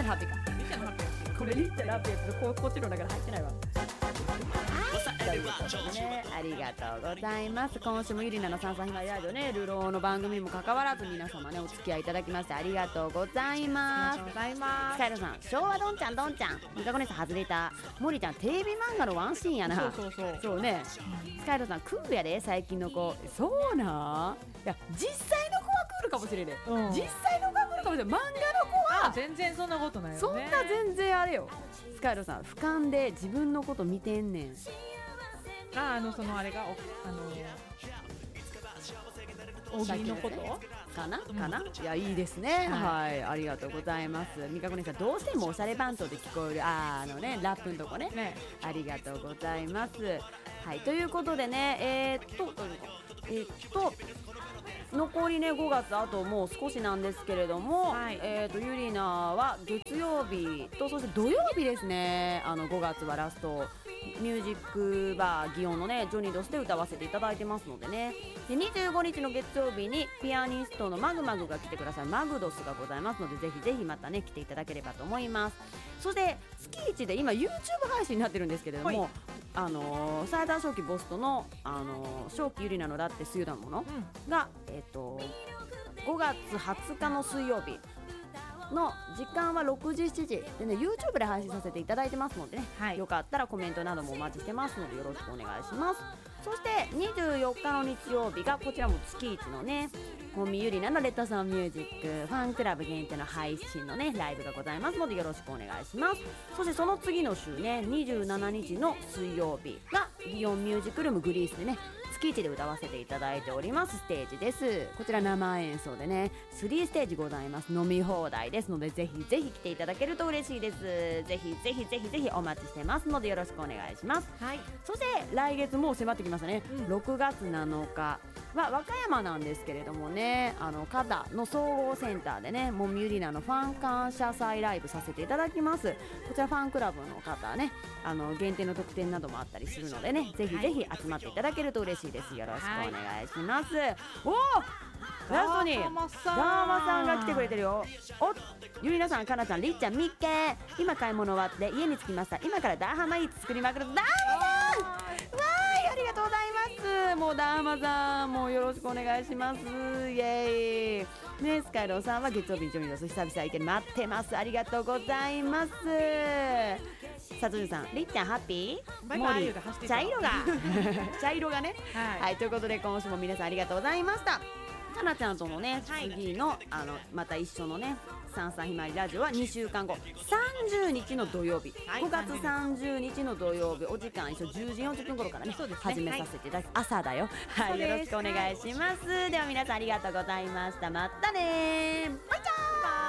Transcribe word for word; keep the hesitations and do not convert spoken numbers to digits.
のハッピーか。 りっちゃんのハッピーはこれりっちゃんのハッピーやつここっちの中で入ってないわ。ということでね、ありがとうございます。今週もゆりなのさんさんひまわりラジオね、流浪の番組も関わらず皆様ねお付き合いいただきましてありがとうございます。 ありがとうございます。 スカイロさん、昭和どんちゃんどんちゃん、みかこねさん外れた。森ちゃん、テレビ漫画のワンシーンやな。 そうそうそうそうね、スカイロさんクールやで最近の子。そうなん、いや実際の子はクールかもしれんね、 うん、 実際の子はクールかもしれん。漫画の子は全然そんなことないよね。 そんな全然あれよ。スカイロさん、俯瞰で自分のこと見てんねん。 あ、あのそのあれがおあの大喜利のことかな、かな、うん、いやいいですね、はい、はい、ありがとうございます。みかこねさん、どうしてもおしゃれ番頭で聞こえるああのねラップのとこ ね, ねありがとうございます。はい、ということでね、えー、っとえー、っと残りねごがつあともう少しなんですけれども、はい、えー、とゆりなは月曜日とそして土曜日ですね。あのごがつはラストミュージックバー祇園のねジョニードスで歌わせていただいてますのでね。でにじゅうごにちの月曜日にピアニストのマグマグが来てください。マグドスがございますのでぜひぜひまたね来ていただければと思います。そして月いちで今 YouTube 配信になってるんですけれども、はい、あのー、サイダー正気ボスとの、あのー、正気ゆりなのだってすゆだもの、うん、が、えー、とごがつはつかの水曜日の時間はろくじしちじでね YouTube で配信させていただいてますのでね、はい、よかったらコメントなどもお待ちしてますのでよろしくお願いします。そしてにじゅうよっかの日曜日がこちらも月いちのねもみゆりなのレッドソンミュージックファンクラブ限定の配信のねライブがございますのでよろしくお願いします。そしてその次の週ねにじゅうしちにちの水曜日が祇園ミュージックルームグリースでね月いちで歌わせていただいておりますステージです。こちら生演奏でねさんステージございます。飲み放題ですのでぜひぜひ来ていただけると嬉しいです。ぜひぜひぜひぜひお待ちしてますのでよろしくお願いします。はい、そして来月もう迫ってきましたね、うん、ろくがつなのかは和歌山なんですけれどもね、あの加の総合センターでねもみゆりなのファン感謝祭ライブさせていただきます。こちらファンクラブの方ねあの限定の特典などもあったりするのでねぜひぜひ集まっていただけると嬉しいです。よろしくお願いします。はい、おーラストにダーマさんが来てくれてるよ。おゆりなさん、かなちゃん、りっちゃん、みっけ今買い物終わって家に着きました。今からダーハマイーツ作りまくるダーマさんわーいありがとうございます。もうダーマさんもうよろしくお願いします。イエーイね。スカイローさんは月曜日にジョニーの久々行ける待ってます。ありがとうございます。さつじさん、りっちゃんハッピーバイバイが走ってた茶色が茶色がね、はい、はい、ということで今週も皆さんありがとうございました。かなちゃんとのね、はい、次のあのまた一緒のねさんさんひまわりラジオはにしゅうかんごさんじゅうにちの土曜日、はい、ごがつさんじゅうにちの土曜日お時間一緒じゅうじよんじゅっぷん頃からね、ね始めさせていただき、はい、朝だよ、はい、よろしくお願いします。では皆さんありがとうございました。またねバイチャー。